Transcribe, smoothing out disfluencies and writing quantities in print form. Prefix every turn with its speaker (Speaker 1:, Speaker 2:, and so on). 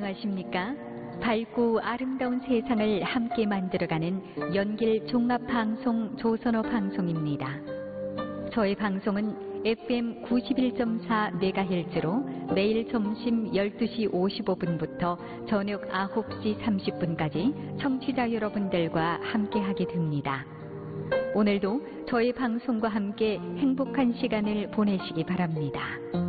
Speaker 1: 안녕하십니까? 밝고 아름다운 세상을 함께 만들어가는 연길 종합방송 조선어 방송입니다. 저희 방송은 FM 91.4MHz로 매일 점심 12시 55분부터 저녁 9시 30분까지 청취자 여러분들과 함께하게 됩니다. 오늘도 저희 방송과 함께 행복한 시간을 보내시기 바랍니다.